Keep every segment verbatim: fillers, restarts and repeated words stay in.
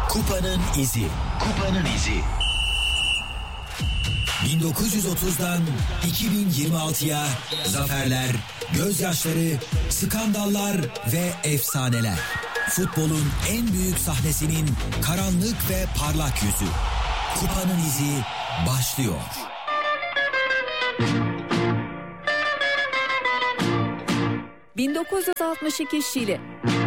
Kupanın izi. Kupanın izi. bin dokuz yüz otuzdan iki bin yirmi altıya zaferler, gözyaşları, skandallar ve efsaneler. Futbolun en büyük sahnesinin karanlık ve parlak yüzü. Kupanın izi başlıyor. bin dokuz yüz altmış iki Şili.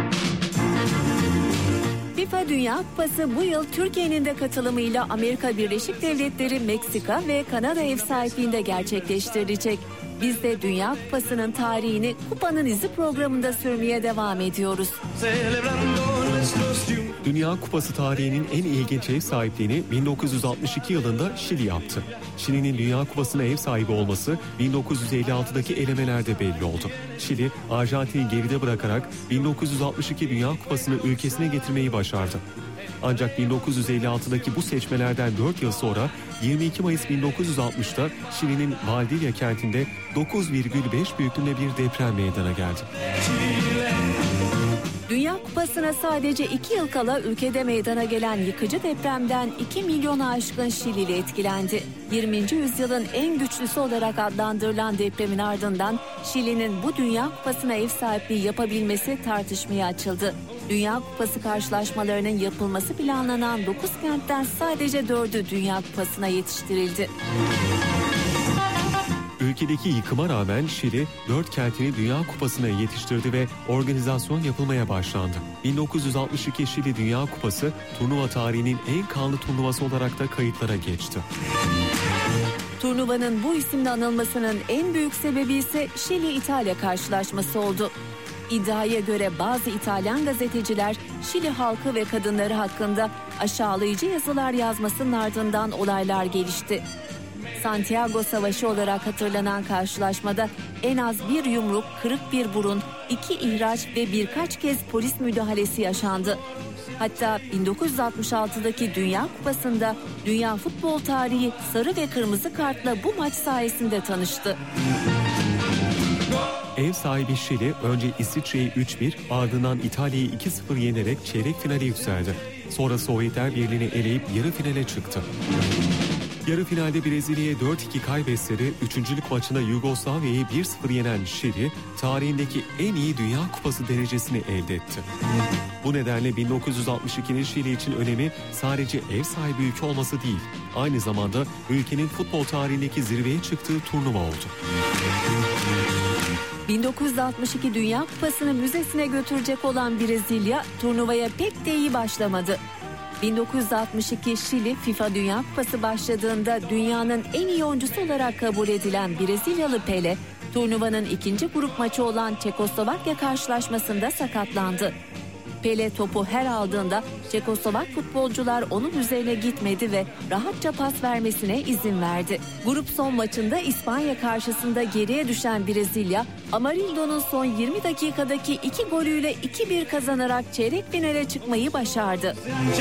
FIFA Dünya Kupası bu yıl Türkiye'nin de katılımıyla Amerika Birleşik Devletleri, Meksika ve Kanada ev sahipliğinde gerçekleştirilecek. Biz de Dünya Kupası'nın tarihini Kupanın İzi programında sürmeye devam ediyoruz. Dünya Kupası tarihinin en ilginç ev sahipliğini bin dokuz yüz altmış iki yılında Şili yaptı. Şili'nin Dünya Kupası'na ev sahibi olması bin dokuz yüz elli altıdaki elemelerde belli oldu. Şili, Arjantin'i geride bırakarak bin dokuz yüz altmış iki Dünya Kupası'nı ülkesine getirmeyi başardı. Ancak bin dokuz yüz elli altıdaki bu seçmelerden dört yıl sonra yirmi iki Mayıs bin dokuz yüz altmışta Şili'nin Valdivia kentinde dokuz virgül beş büyüklüğünde bir deprem meydana geldi. Dünya Kupası'na sadece iki yıl kala ülkede meydana gelen yıkıcı depremden iki milyona aşkın Şilili etkilendi. yirminci yüzyılın en güçlüsü olarak adlandırılan depremin ardından Şili'nin bu Dünya Kupası'na ev sahipliği yapabilmesi tartışmaya açıldı. Dünya Kupası karşılaşmalarının yapılması planlanan dokuz kentten sadece dördü Dünya Kupası'na yetiştirildi. Ülkedeki yıkıma rağmen Şili dört kentini Dünya Kupası'na yetiştirdi ve organizasyon yapılmaya başlandı. bin dokuz yüz altmış iki Şili Dünya Kupası turnuva tarihinin en kanlı turnuvası olarak da kayıtlara geçti. Turnuvanın bu isimle anılmasının en büyük sebebi ise Şili-İtalya karşılaşması oldu. İddiaya göre bazı İtalyan gazeteciler Şili halkı ve kadınları hakkında aşağılayıcı yazılar yazmasının ardından olaylar gelişti. Santiago Savaşı olarak hatırlanan karşılaşmada en az bir yumruk, kırık bir burun, iki ihraç ve birkaç kez polis müdahalesi yaşandı. Hatta bin dokuz yüz altmış altıdaki Dünya Kupası'nda dünya futbol tarihi sarı ve kırmızı kartla bu maç sayesinde tanıştı. Ev sahibi Şili önce İsviçre'yi üç bir, ardından İtalya'yı iki sıfır yenerek çeyrek finale yükseldi. Sonra Sovyetler Birliği'ni eleyip yarı finale çıktı. Yarı finalde Brezilya'ya dört iki kaybetse de üçüncülük maçında Yugoslavya'yı bir sıfır yenen Şili, tarihindeki en iyi Dünya Kupası derecesini elde etti. Bu nedenle bin dokuz yüz altmış ikinin Şili için önemi sadece ev sahibi ülke olması değil, aynı zamanda ülkenin futbol tarihindeki zirveye çıktığı turnuva oldu. bin dokuz yüz altmış iki Dünya Kupası'nı müzesine götürecek olan Brezilya turnuvaya pek de iyi başlamadı. bin dokuz yüz altmış iki Şili FIFA Dünya Kupası başladığında dünyanın en iyi oyuncusu olarak kabul edilen Brezilyalı Pele, turnuvanın ikinci grup maçı olan Çekoslovakya karşılaşmasında sakatlandı. Pele topu her aldığında Çekoslovak futbolcular onun üzerine gitmedi ve rahatça pas vermesine izin verdi. Grup son maçında İspanya karşısında geriye düşen Brezilya, Amarildo'nun son yirmi dakikadaki iki golüyle iki bir kazanarak çeyrek finale çıkmayı başardı.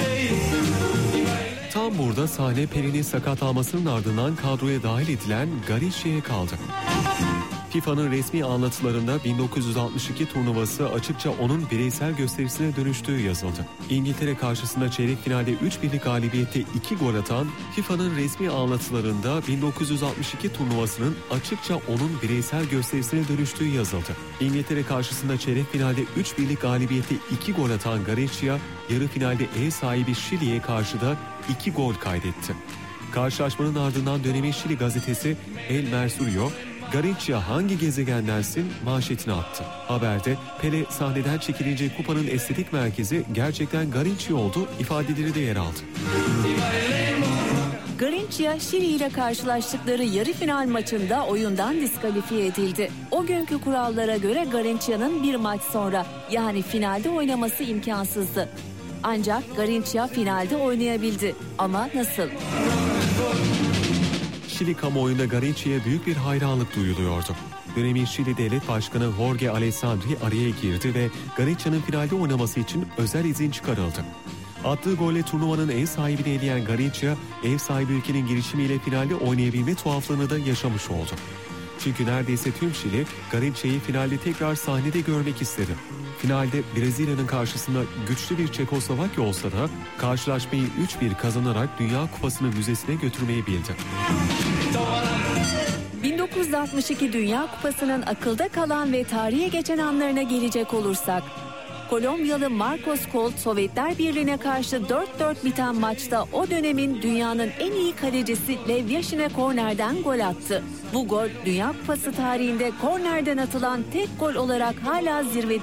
Tam burada sahne Pele'nin sakatlanmasının ardından kadroya dahil edilen Garicia'ya kaldı. FIFA'nın resmi anlatılarında bin dokuz yüz altmış iki turnuvası açıkça onun bireysel gösterisine dönüştüğü yazıldı. İngiltere karşısında çeyrek finalde üç birlik galibiyette iki gol atan FIFA'nın resmi anlatılarında bin dokuz yüz altmış iki turnuvasının açıkça onun bireysel gösterisine dönüştüğü yazıldı. İngiltere karşısında çeyrek finalde üç birlik galibiyette iki gol atan Garicia, yarı finalde ev sahibi Şili'ye karşı da iki gol kaydetti. Karşılaşmanın ardından dönemin Şili gazetesi El Mercurio, Garicia hangi gezegendensin manşetini attı. Haberde Pele sahneden çekilince kupanın estetik merkezi gerçekten Garicia oldu ifadeleri de yer aldı. Garicia, Şili ile karşılaştıkları yarı final maçında oyundan diskalifiye edildi. O günkü kurallara göre Garicia'nın bir maç sonra yani finalde oynaması imkansızdı. Ancak Garicia finalde oynayabildi. Ama nasıl? Şili kamuoyunda Garicia'ya büyük bir hayranlık duyuluyordu. Dönemin Şili Devlet Başkanı Jorge Alessandri araya girdi ve Garicia'nın finalde oynaması için özel izin çıkarıldı. Attığı golle turnuvanın ev sahibini eleyen Garicia, ev sahibi ülkenin girişimiyle finalde oynayabilme tuhaflığını da yaşamış oldu. Çünkü neredeyse tüm Şili Garrincha'yı finalde tekrar sahnede görmek istedi. Finalde Brezilya'nın karşısında güçlü bir Çekoslovakya olsa da karşılaşmayı üç bir kazanarak Dünya Kupası'nı müzesine götürmeyi bildi. bin dokuz yüz altmış iki Dünya Kupası'nın akılda kalan ve tarihe geçen anlarına gelecek olursak, Kolombiyalı Marcos Colt Sovyetler Birliği'ne karşı dört dört biten maçta o dönemin dünyanın en iyi kalecisi Lev Yashin'e kornerden gol attı. Bu gol Dünya Kupası tarihinde kornerden atılan tek gol olarak hala zirvede.